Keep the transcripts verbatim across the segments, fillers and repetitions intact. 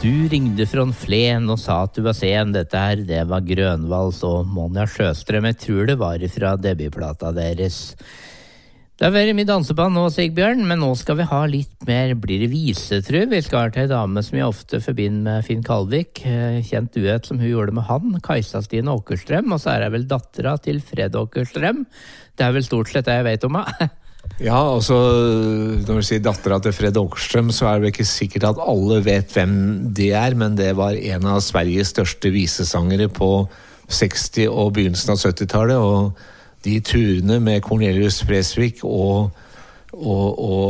Du ringde från Flen og sa at du var sen. Dette her, det var Grønvals og Monja Sjøstrøm. Jeg tror det var fra debutplata deres. Det har vært mye danseband nå, Sigbjørn, men nå skal vi ha litt mer, blir det visetru. Vi skal ha til en dame som jeg ofte forbinder med Finn Kalvik, kjent duett som hun gjorde med han, Kajsa Stine Åkerstrøm, og så er det vel dattera til Fred Åkerstrøm. Det er vel stort sett det jeg vet om henne. Ja, altså når du sier dattera til Fred Åkerstrøm, så er det ikke sikkert at alle vet hvem det er, men det var en av Sveriges største visesangere på seksti- og begynnelsen av syttitallet, og de turene med Cornelius Vreeswijk og, og,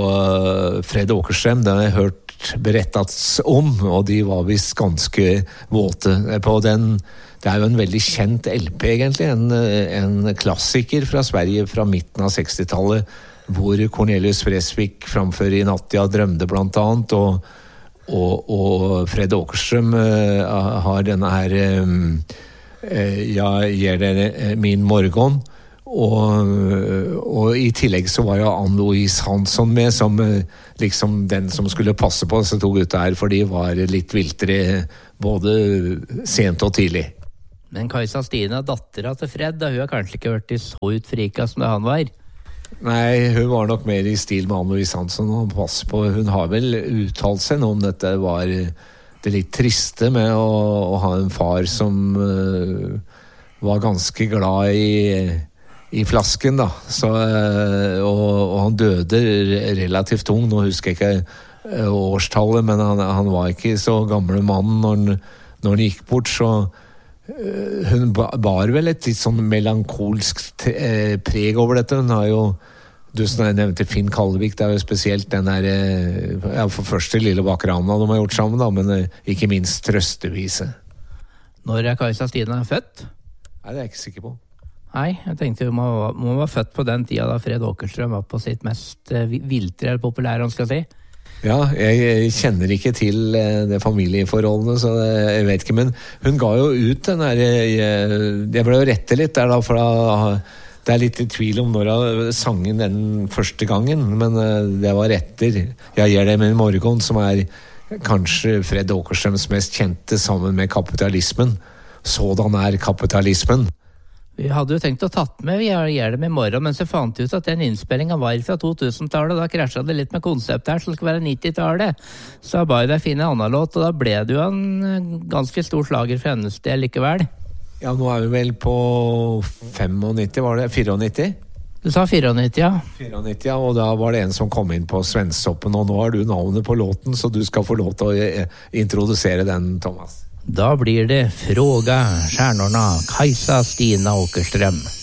og Fred Åkerstrøm, det har jeg hørt berettet om, og de var vist ganske våte på den. Det er jo en veldig kjent L P egentlig, en, en klassiker fra Sverige fra midten av sekstitallet, hvor Cornelius Vreeswijk framfører I natt jeg drømte blant annet, og, og, og Fred Åkerstrøm uh, har denne her um, uh, jeg gir dere min morgen, og, og I tillegg så var jo Anne-Louise Hansson med som uh, liksom den som skulle passe på disse to gutta her, for de var litt viltere både sent og tidlig. Men Kajsa Stine, dattera til Fred, da hun har kanskje ikke vært så utfrika som det han var? Nei, hun var nok mer I stil med Anne-Louise Hansson og pass på, hun har vel uttalt seg noe om dette var det litt triste med å, å ha en far som uh, var ganske glad I, I flasken da, så, uh, og, og han døde relativt ung, nå husker jeg ikke uh, årstallet, men han, han var ikke så gamle mann når han, når han gikk bort, så hun bar vel et litt sånn melankolsk preg over dette. Hun har jo, du som jeg nevnte Finn Kalvik, det er jo spesielt den der, ja, for første lille bakrana de har gjort sammen da, men ikke minst trøstevise. Når er Kajsa Stine født? Nei, det er jeg ikke sikker på. Nei, jeg tenkte hun må, må være født på den tida da Fred Åkerstrøm var på sitt mest viltre eller populære, han skal si. Ja, jeg kjenner ikke til det familieforholdene, så jeg vet ikke, men hun ga jo ut den der, jeg, jeg ble jo rette litt der da, for da, det er litt I tvil om når jeg sangen den første gangen, men det var etter Jeg gir det med morgen, som er kanskje Fred Åkerstrøms mest kjente sammen med kapitalismen. Sådan er kapitalismen. Vi hadde jo tenkt å tatt med, vi gjør det med morgen, men så fant vi ut at den innspillingen var fra to-tusen-tallet, og da krasjet det litt med konseptet her, så det skulle være nitti-tallet. Så bare det finne en annen låt, og da ble det jo en ganske stor slager for hennes del likevel. Ja, nå er vi vel på femognitti, var det? nittifire? Du sa nittifire, ja. nittifire, ja, og da var det en som kom inn på Svensoppen, og nå har du navnet på låten, så du skal få lov til å introdusere den, Thomas. Da blir det Fråga stjärnorna Kajsa Stina Åkerström.